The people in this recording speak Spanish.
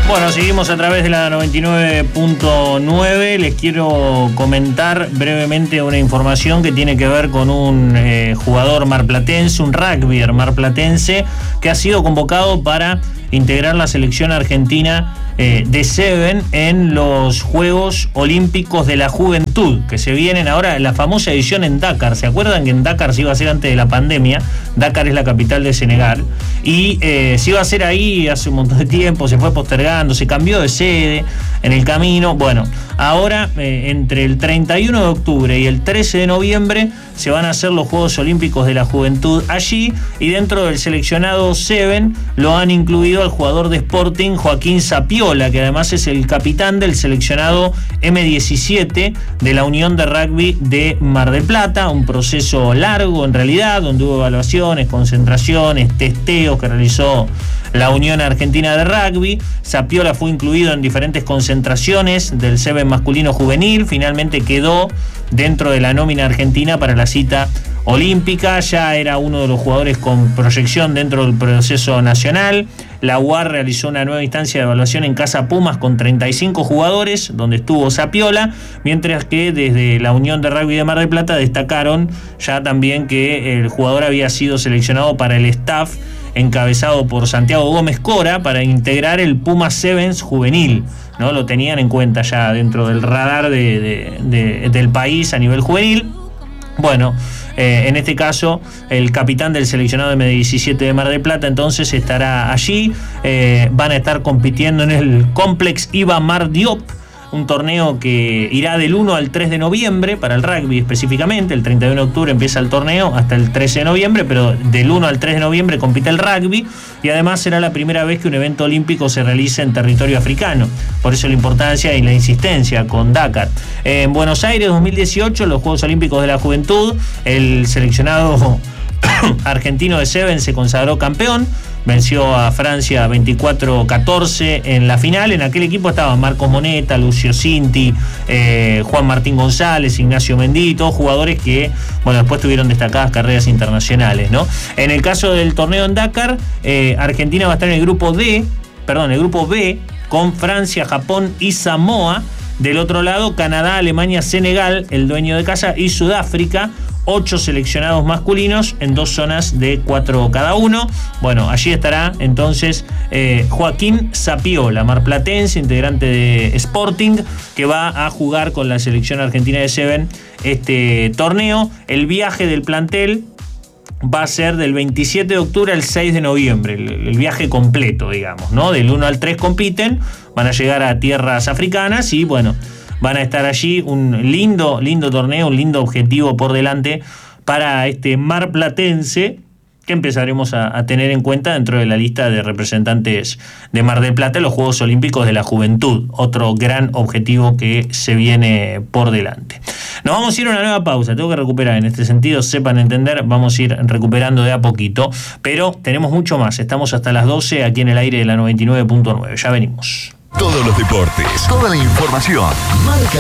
Bueno, seguimos a través de la 99.9. Les quiero comentar brevemente una información que tiene que ver con un jugador marplatense, un rugbyer marplatense, que ha sido convocado para integrar la selección argentina de Seven en los Juegos Olímpicos de la Juventud, que se vienen ahora, la famosa edición en Dakar. ¿Se acuerdan que en Dakar se iba a hacer antes de la pandemia? Dakar es la capital de Senegal, y se iba a hacer ahí hace un montón de tiempo, se fue postergando, se cambió de sede en el camino. Bueno, ahora entre el 31 de octubre y el 13 de noviembre se van a hacer los Juegos Olímpicos de la Juventud allí, y dentro del seleccionado Seven lo han incluido al jugador de Sporting Joaquín Sapiola, que además es el capitán del seleccionado M17 de la Unión de Rugby de Mar del Plata. Un proceso largo en realidad, donde hubo evaluaciones, concentraciones, testeos que realizó la Unión Argentina de Rugby. Sapiola fue incluido en diferentes concentraciones del Seven masculino juvenil. Finalmente quedó dentro de la nómina argentina para la cita olímpica. Ya era uno de los jugadores con proyección dentro del proceso nacional. La UAR realizó una nueva instancia de evaluación en Casa Pumas con 35 jugadores, donde estuvo Sapiola, mientras que desde la Unión de Rugby de Mar del Plata destacaron ya también que el jugador había sido seleccionado para el staff encabezado por Santiago Gómez Cora para integrar el Puma Sevens juvenil, ¿no? Lo tenían en cuenta ya dentro del radar del país a nivel juvenil. Bueno, en este caso el capitán del seleccionado M17 de Mar del Plata entonces estará allí. Van a estar compitiendo en el Complex Iba Mar Diop, un torneo que irá del 1 al 3 de noviembre para el rugby específicamente. El 31 de octubre empieza el torneo hasta el 13 de noviembre, pero del 1 al 3 de noviembre compite el rugby, y además será la primera vez que un evento olímpico se realice en territorio africano. Por eso la importancia y la insistencia con Dakar. En Buenos Aires 2018, los Juegos Olímpicos de la Juventud, el seleccionado argentino de Seven se consagró campeón. Venció a Francia 24-14 en la final. En aquel equipo estaban Marcos Moneta, Lucio Cinti, Juan Martín González, Ignacio Mendí, todos jugadores que, bueno, después tuvieron destacadas carreras internacionales, ¿no? En el caso del torneo en Dakar, Argentina va a estar en el grupo B, con Francia, Japón y Samoa. Del otro lado, Canadá, Alemania, Senegal, el dueño de casa, y Sudáfrica. 8 seleccionados masculinos en 2 zonas de 4 cada uno. Bueno, allí estará entonces Joaquín Sapiola, marplatense, integrante de Sporting, que va a jugar con la selección argentina de Seven este torneo. El viaje del plantel va a ser del 27 de octubre al 6 de noviembre, el viaje completo, digamos, ¿no? Del 1 al 3 compiten, van a llegar a tierras africanas y, bueno, van a estar allí. Un lindo torneo, un lindo objetivo por delante para este marplatense, que empezaremos a tener en cuenta dentro de la lista de representantes de Mar del Plata en los Juegos Olímpicos de la Juventud. Otro gran objetivo que se viene por delante. Nos vamos a ir a una nueva pausa. Tengo que recuperar, en este sentido, sepan entender, vamos a ir recuperando de a poquito, pero tenemos mucho más. Estamos hasta las 12 aquí en el aire de la 99.9. Ya venimos. Todos los deportes, toda la información.